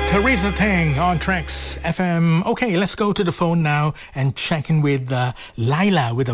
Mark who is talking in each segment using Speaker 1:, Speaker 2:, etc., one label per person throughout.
Speaker 1: Teresa Tang on Tracks FM. Okay, let's go to the phone now and check in with Laila with the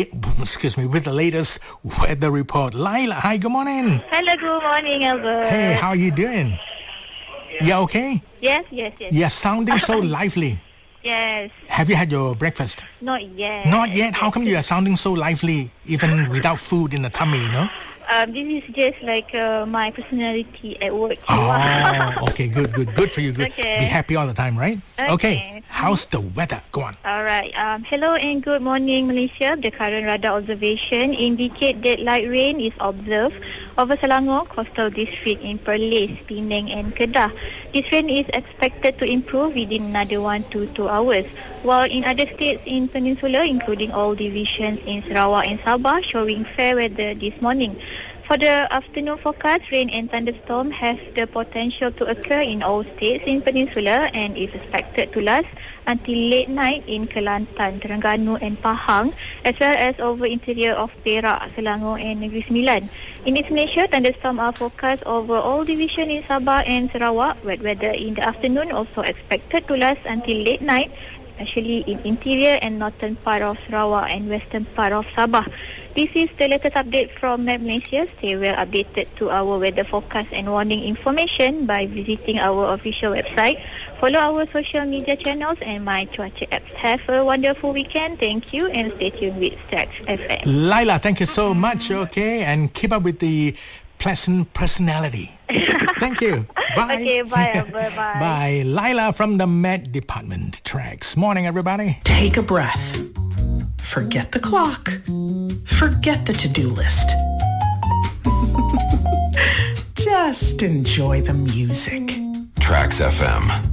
Speaker 1: latest weather report. Laila, hi, good morning.
Speaker 2: Hello, good morning, Albert.
Speaker 1: Hey, how are you doing? Yeah, okay?
Speaker 2: Yes.
Speaker 1: You're sounding so lively.
Speaker 2: Yes.
Speaker 1: Have you had your breakfast?
Speaker 2: Not yet.
Speaker 1: Not yet? How come you are sounding so lively even without food in the tummy, you know?
Speaker 2: This is just like my personality at work.
Speaker 1: Oh, okay, good for you. Good.
Speaker 2: Okay.
Speaker 1: Be happy all the time, right? Okay. How's the weather? Go on.
Speaker 2: All right. Hello and good morning, Malaysia. The current radar observation indicate that light rain is observed over Selangor, Coastal District in Perlis, Penang and Kedah. This rain is expected to improve within another 1 to 2 hours. While in other states in Peninsula, including all divisions in Sarawak and Sabah, showing fair weather this morning. For the afternoon forecast, rain and thunderstorm have the potential to occur in all states in Peninsula and is expected to last until late night in Kelantan, Terengganu and Pahang, as well as over interior of Perak, Selangor and Negeri Sembilan. In Indonesia, thunderstorms are forecast over all divisions in Sabah and Sarawak. Wet weather in the afternoon also expected to last until late night, especially in interior and northern part of Sarawak and western part of Sabah. This is the latest update from Map Malaysia. Stay well updated to our weather forecast and warning information by visiting our official website. Follow our social media channels and My Cuaca apps. Have a wonderful weekend. Thank you and stay tuned with Tracks FM.
Speaker 1: Laila, thank you so much, okay? And keep up with the pleasant personality. Thank you. Bye.
Speaker 2: Okay, bye. Bye.
Speaker 1: Bye. Laila from the Met Department. Tracks. Morning, everybody.
Speaker 3: Take a breath. Forget the clock. Forget the to-do list. Just enjoy the music.
Speaker 4: Tracks FM.